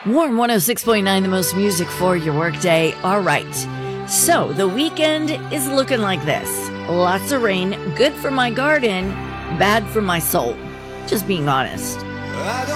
Warm 106.9, the most music for your workday. All right. So the weekend is looking like this. Lots of rain, good for my garden, bad for my soul. Just being honest.